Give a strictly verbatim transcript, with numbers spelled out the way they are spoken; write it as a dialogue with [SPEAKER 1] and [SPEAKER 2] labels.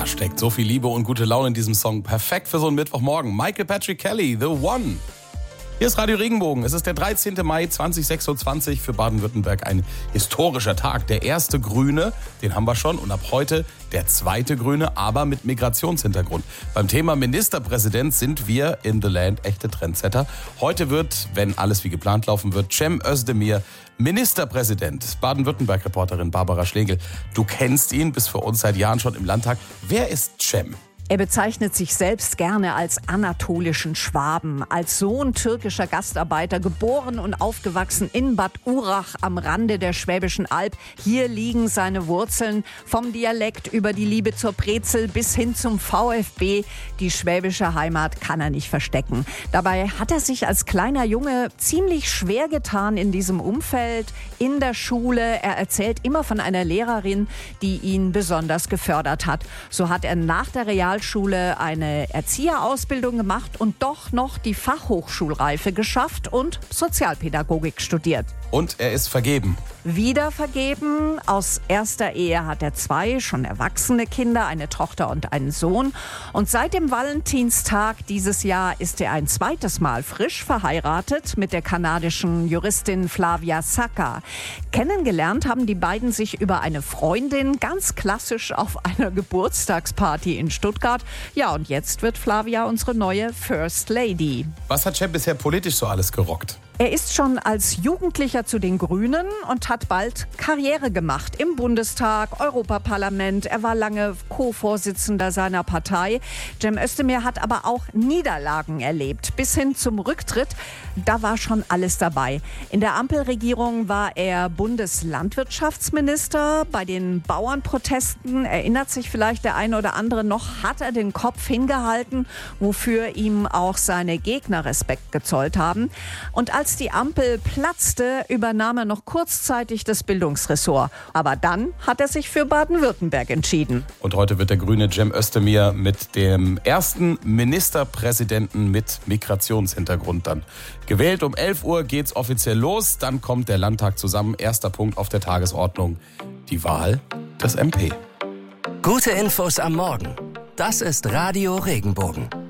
[SPEAKER 1] Da steckt so viel Liebe und gute Laune in diesem Song. Perfekt für so einen Mittwochmorgen. Michael Patrick Kelly, The One. Hier ist Radio Regenbogen. Es ist der dreizehnten Mai zweitausendsechsundzwanzig. Für Baden-Württemberg ein historischer Tag. Der erste Grüne, den haben wir schon. Und ab heute der zweite Grüne, aber mit Migrationshintergrund. Beim Thema Ministerpräsident sind wir in The Land echte Trendsetter. Heute wird, wenn alles wie geplant laufen wird, Cem Özdemir Ministerpräsident. Baden-Württemberg-Reporterin Barbara Schlegel. Du kennst ihn, bist für uns seit Jahren schon im Landtag. Wer ist Cem?
[SPEAKER 2] Er bezeichnet sich selbst gerne als anatolischen Schwaben, als Sohn türkischer Gastarbeiter, geboren und aufgewachsen in Bad Urach am Rande der Schwäbischen Alb. Hier liegen seine Wurzeln, vom Dialekt über die Liebe zur Brezel bis hin zum VfB. Die schwäbische Heimat kann er nicht verstecken. Dabei hat er sich als kleiner Junge ziemlich schwer getan in diesem Umfeld, in der Schule. Er erzählt immer von einer Lehrerin, die ihn besonders gefördert hat. So hat er nach der Real Schule eine Erzieherausbildung gemacht und doch noch die Fachhochschulreife geschafft und Sozialpädagogik studiert.
[SPEAKER 1] Und er ist vergeben.
[SPEAKER 2] Wieder vergeben. Aus erster Ehe hat er zwei schon erwachsene Kinder, eine Tochter und einen Sohn. Und seit dem Valentinstag dieses Jahr ist er ein zweites Mal frisch verheiratet mit der kanadischen Juristin Flavia Saka. Kennengelernt haben die beiden sich über eine Freundin, ganz klassisch auf einer Geburtstagsparty in Stuttgart. Ja, und jetzt wird Flavia unsere neue First Lady.
[SPEAKER 1] Was hat Cem bisher politisch so alles gerockt?
[SPEAKER 2] Er ist schon als Jugendlicher zu den Grünen und hat bald Karriere gemacht im Bundestag, Europaparlament. Er war lange Co-Vorsitzender seiner Partei. Cem Özdemir hat aber auch Niederlagen erlebt, bis hin zum Rücktritt. Da war schon alles dabei. In der Ampelregierung war er Bundeslandwirtschaftsminister. Bei den Bauernprotesten, erinnert sich vielleicht der eine oder andere noch, hat er den Kopf hingehalten, wofür ihm auch seine Gegner Respekt gezollt haben. Und als Als die Ampel platzte, übernahm er noch kurzzeitig das Bildungsressort. Aber dann hat er sich für Baden-Württemberg entschieden.
[SPEAKER 1] Und heute wird der Grüne Cem Özdemir mit dem ersten Ministerpräsidenten mit Migrationshintergrund dann gewählt. Um elf Uhr geht's offiziell los. Dann kommt der Landtag zusammen. Erster Punkt auf der Tagesordnung: die Wahl des M P.
[SPEAKER 3] Gute Infos am Morgen. Das ist Radio Regenbogen.